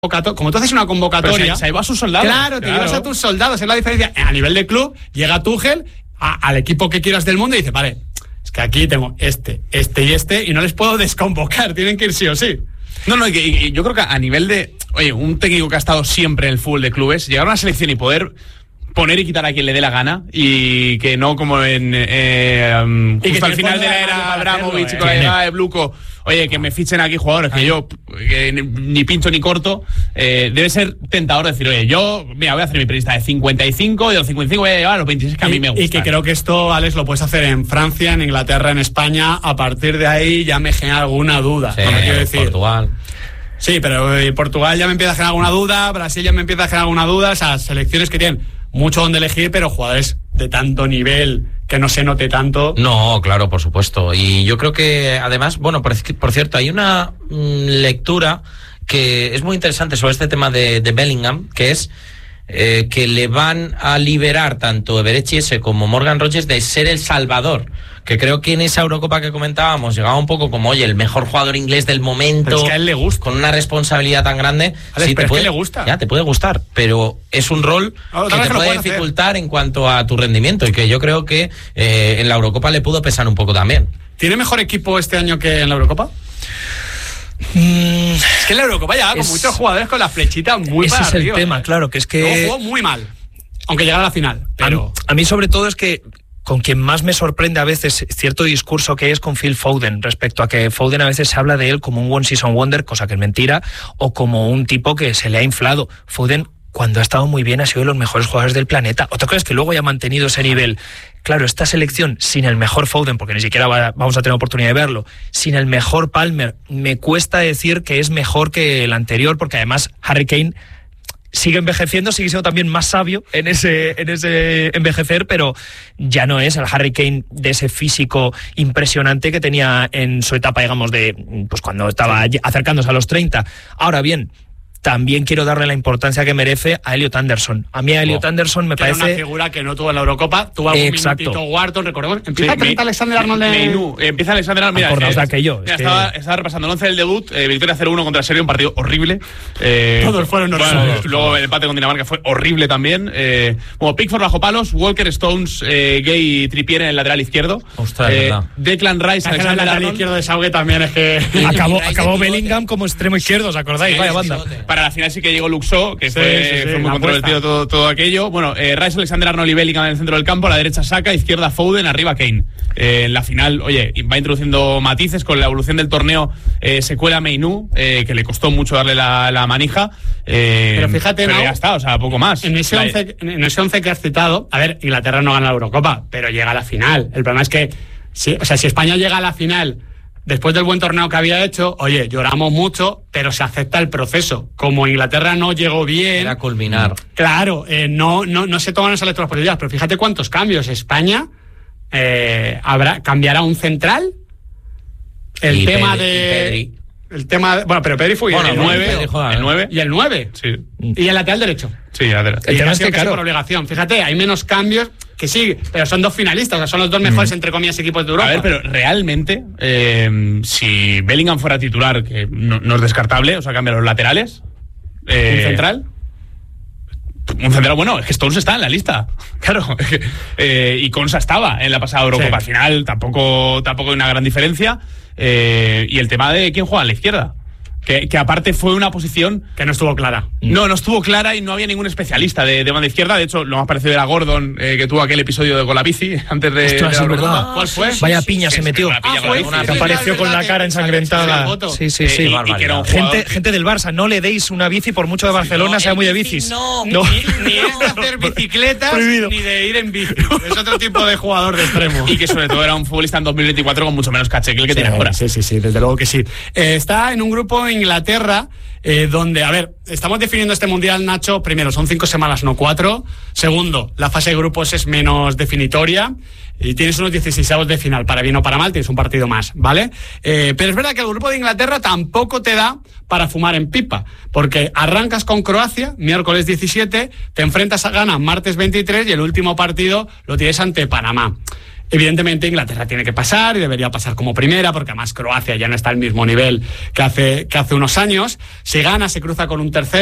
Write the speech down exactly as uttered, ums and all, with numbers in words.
como tú haces una convocatoria, pero se, se lleva a sus soldados. Claro, te claro. llevas a tus soldados, es la diferencia. A nivel de club, llega Tuchel a, al equipo que quieras del mundo y dice, vale, es que aquí tengo este, este y este, y no les puedo desconvocar, tienen que ir sí o sí. No, no, y, y yo creo que a nivel de, oye, un técnico que ha estado siempre en el fútbol de clubes, llegar a una selección y poder poner y quitar a quien le dé la gana, y que no como en eh, um, justo al final de la era Abramovich y con la llegada de Bluco, oye, que me fichen aquí jugadores que yo que ni pincho ni corto, eh, debe ser tentador decir, oye, yo, mira, voy a hacer mi periodista de cincuenta y cinco, y de los cincuenta y cinco voy a llevar a los veintiséis que a mí me gustan. Y que creo que esto, Alex, lo puedes hacer en Francia, en Inglaterra, en España. A partir de ahí ya me genera alguna duda. Sí, no me quiero decir. Portugal. Sí, pero eh, Portugal ya me empieza a generar alguna duda, Brasil ya me empieza a generar alguna duda, o sea, selecciones que tienen mucho donde elegir, pero jugadores de tanto nivel que no se note tanto. No, claro, por supuesto. Y yo creo que además, bueno, por, por cierto, hay una mmm, lectura que es muy interesante sobre este tema de, de Bellingham, que es eh, que le van a liberar tanto Everett Chiesa como Morgan Rogers de ser el salvador. Que creo que en esa Eurocopa que comentábamos llegaba un poco como, oye, el mejor jugador inglés del momento. Pero es que a él le gusta. Con una responsabilidad tan grande. Alex, sí, pero te es puede, que le gusta. Ya, te puede gustar, pero es un rol no, que te que puede dificultar hacer en cuanto a tu rendimiento, y que yo creo que eh, en la Eurocopa le pudo pesar un poco también. ¿Tiene mejor equipo este año que en la Eurocopa? Mm, es que en la Eurocopa llegaba con es, muchos jugadores con la flechita muy ese para es arriba, el tema, ¿eh? claro, que es que Luego jugó muy mal, aunque llegara a la final, pero... a, a mí sobre todo es que con quien más me sorprende a veces cierto discurso que es con Phil Foden, respecto a que Foden a veces se habla de él como un one season wonder, cosa que es mentira, o como un tipo que se le ha inflado. Foden, cuando ha estado muy bien, ha sido de los mejores jugadores del planeta. Otra cosa es que luego haya mantenido ese nivel. Claro, esta selección sin el mejor Foden, porque ni siquiera va, vamos a tener oportunidad de verlo, sin el mejor Palmer, me cuesta decir que es mejor que el anterior, porque además Harry Kane sigue envejeciendo, sigue siendo también más sabio en ese, en ese envejecer, pero ya no es el Harry Kane de ese físico impresionante que tenía en su etapa, digamos, de pues cuando estaba acercándose a los treinta. Ahora bien, también quiero darle la importancia que merece a Elliot Anderson. A mí a Elliot oh. Anderson me que parece... Era una figura que no tuvo en la Eurocopa, tuvo algún Exacto. minutito Wharton, recordemos. Empieza sí, a cantar Alexander Arnold de... Menú, empieza Alexander Arnold, mira, acordaos de aquello. Mira, es que... estaba, estaba repasando el once del debut, eh, victoria cero uno contra Serbia, un partido horrible. Eh, Todos fueron horribles. Bueno, luego el empate con Dinamarca fue horrible también. Eh, bueno, Pickford bajo palos, Walker, Stones, eh, Gay y Trippier en el lateral izquierdo. Ostras, eh, verdad. Declan Rice, el Alexander lateral Arnold. izquierdo de Saugue también es que... acabó acabó Bellingham como extremo izquierdo, ¿os acordáis? Sí, Vaya sí, banda. sí. Para la final sí que llegó Luxo, que Sí, fue, sí, sí, fue muy la controvertido todo, todo aquello. Bueno, eh, Rice, Alexander Arnold y Bellingham en el centro del campo, a la derecha Saka, izquierda Foden, arriba Kane. Eh, en la final, oye, va introduciendo matices con la evolución del torneo. Eh, se cuela Mainú, eh, que le costó mucho darle la, la manija. Eh, pero fíjate, pero ¿no? ya está, o sea, poco más. En ese, la, once, en ese once que has citado, a ver, Inglaterra no gana la Eurocopa, pero llega a la final. El problema es que, si, o sea, si España llega a la final después del buen torneo que había hecho, oye, lloramos mucho, pero se acepta el proceso. Como Inglaterra no llegó bien... Era culminar. Claro, eh, no, no, no se toman esas lecturas positivas, pero fíjate cuántos cambios. España eh, habrá cambiará un central. El Y tema Pedri, de... y Pedri. El tema de, bueno, pero Pedri fue bueno, el el nueve, nueve, el nueve. y el nueve. Sí. Y el lateral derecho. Sí, lateral. El Y tema ha es sido que, casi claro, por obligación. Fíjate, hay menos cambios que sí, pero son dos finalistas, o sea, son los dos mejores, mm. entre comillas, equipos de Europa. A ver, pero realmente, eh, si Bellingham fuera titular, que no, no es descartable, o sea, cambia los laterales. Eh, ¿Un central? Un central, bueno, es que Stones está en la lista. Claro. eh, y Konsa estaba en la pasada Eurocopa. Sí. Al final tampoco, tampoco hay una gran diferencia. Eh, y el tema de quién juega a la izquierda. Que, que aparte fue una posición que no estuvo clara. No, no estuvo clara y no había ningún especialista de, de banda izquierda. De hecho, lo más parecido era Gordon, eh, que tuvo aquel episodio de con la bici antes de. Ostras, de la es verdad. Eurocopa. ¿Cuál fue? Vaya piña se metió. Ah, fue, una que apareció con la cara ensangrentada. Sí, sí, sí. Eh, y, y que era un jugador gente, gente del Barça, no le deis una bici por mucho de Barcelona, no, sea muy de bici bicis. no. no. Ni, ni es de hacer bicicletas Prohibido. ni de ir en bici. Es otro tipo de jugador de extremo. Y que sobre todo era un futbolista en dos mil veinticuatro con mucho menos caché que el que sí, tiene ahora. Sí, sí, sí, desde luego que sí. Eh, está en un grupo en Inglaterra eh, donde, a ver, estamos definiendo este mundial, Nacho. Primero, son cinco semanas, no cuatro. Segundo, la fase de grupos es menos definitoria. Y tienes unos dieciseisavos de final, para bien o para mal, tienes un partido más, ¿vale? Eh, pero es verdad que el grupo de Inglaterra tampoco te da para fumar en pipa, porque arrancas con Croacia, miércoles diecisiete, te enfrentas a Ghana martes veintitrés y el último partido lo tienes ante Panamá. Evidentemente Inglaterra tiene que pasar y debería pasar como primera, porque además Croacia ya no está al mismo nivel que hace, que hace unos años. Si gana, se cruza con un tercero.